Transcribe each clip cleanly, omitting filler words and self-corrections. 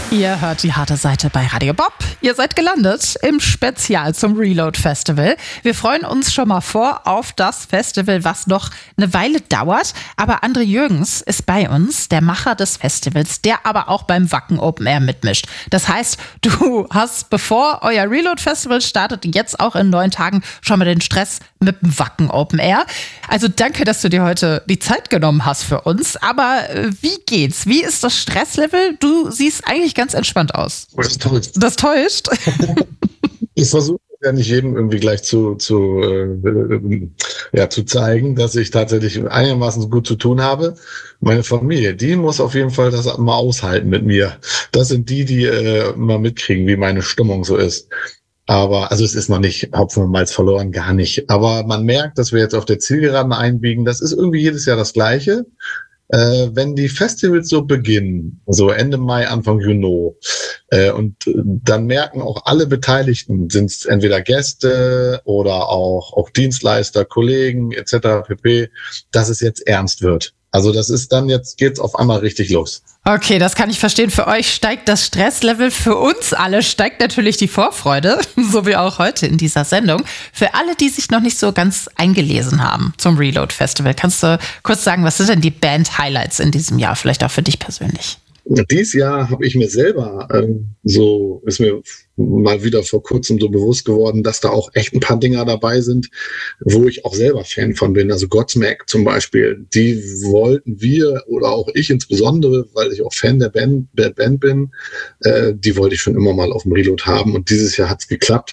Ihr hört die harte Seite bei Radio Bob. Ihr seid gelandet im Spezial zum Reload Festival. Wir freuen uns schon mal vor auf das Festival, was noch eine Weile dauert. Aber André Jürgens ist bei uns, der Macher des Festivals, der aber auch beim Wacken Open Air mitmischt. Das heißt, du hast, bevor euer Reload Festival startet, jetzt auch in 9 Tagen schon mal den Stress mit dem Wacken Open Air. Also danke, dass du dir heute die Zeit genommen hast für uns. Aber wie geht's? Wie ist das Stresslevel? Du siehst eigentlich ganz entspannt aus. Das täuscht. Das täuscht? Ich versuche ja nicht jedem irgendwie gleich zu zeigen, dass ich tatsächlich einigermaßen gut zu tun habe. Meine Familie, die muss auf jeden Fall das mal aushalten mit mir. Das sind die mal mitkriegen, wie meine Stimmung so ist. Aber, also es ist noch nicht Hopfen und Malz verloren, gar nicht. Aber man merkt, dass wir jetzt auf der Zielgeraden einbiegen. Das ist irgendwie jedes Jahr das Gleiche. Wenn die Festivals so beginnen, so Ende Mai, Anfang Juni, und dann merken auch alle Beteiligten, sind es entweder Gäste oder auch Dienstleister, Kollegen etc. pp., dass es jetzt ernst wird. Also das ist dann, jetzt geht's auf einmal richtig los. Okay, das kann ich verstehen. Für euch steigt das Stresslevel, für uns alle steigt natürlich die Vorfreude, so wie auch heute in dieser Sendung. Für alle, die sich noch nicht so ganz eingelesen haben zum Reload Festival, kannst du kurz sagen, was sind denn die Band-Highlights in diesem Jahr, vielleicht auch für dich persönlich? Dieses Jahr habe ich mir selber ist mir mal wieder vor kurzem so bewusst geworden, dass da auch echt ein paar Dinger dabei sind, wo ich auch selber Fan von bin. Also Godsmack zum Beispiel, die wollten wir, oder auch ich insbesondere, weil ich auch Fan der Band bin, die wollte ich schon immer mal auf dem Reload haben, und dieses Jahr hat's geklappt.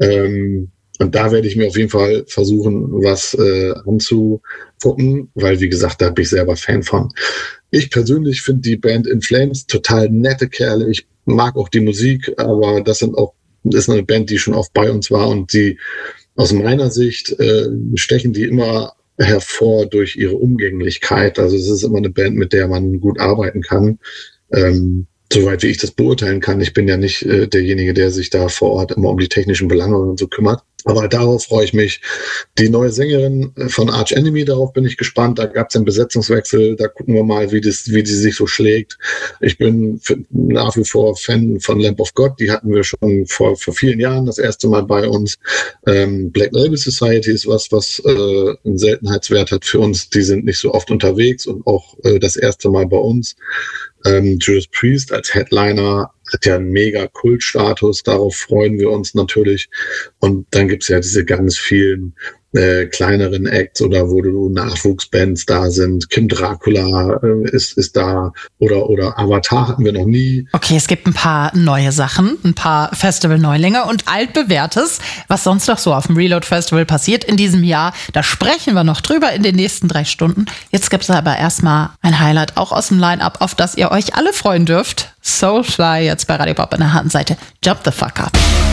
Und da werde ich mir auf jeden Fall versuchen, was anzugucken, weil, wie gesagt, da bin ich selber Fan von. Ich persönlich finde die Band In Flames total nette Kerle. Ich mag auch die Musik, aber das ist eine Band, die schon oft bei uns war, und die aus meiner Sicht stechen die immer hervor durch ihre Umgänglichkeit. Also es ist immer eine Band, mit der man gut arbeiten kann. Soweit wie ich das beurteilen kann. Ich bin ja nicht derjenige, der sich da vor Ort immer um die technischen Belange und so kümmert. Aber darauf freue ich mich. Die neue Sängerin von Arch Enemy, darauf bin ich gespannt. Da gab es einen Besetzungswechsel. Da gucken wir mal, wie die sich so schlägt. Ich bin nach wie vor Fan von Lamb of God. Die hatten wir schon vor vielen Jahren das erste Mal bei uns. Black Label Society ist was einen Seltenheitswert hat für uns. Die sind nicht so oft unterwegs und auch das erste Mal bei uns. Judas Priest als Headliner hat ja einen mega Kultstatus, darauf freuen wir uns natürlich. Und dann gibt's ja diese ganz vielen kleineren Acts, oder wo Nachwuchsbands da sind. Kim Dracula ist da, oder Avatar hatten wir noch nie. Okay, es gibt ein paar neue Sachen, ein paar Festival-Neulinge und altbewährtes, was sonst noch so auf dem Reload Festival passiert in diesem Jahr. Da sprechen wir noch drüber in den nächsten 3 Stunden. Jetzt gibt's aber erstmal ein Highlight auch aus dem Line-Up, auf das ihr euch alle freuen dürft. Soulfly jetzt bei Radio Bob an der harten Seite. Jump the fuck up.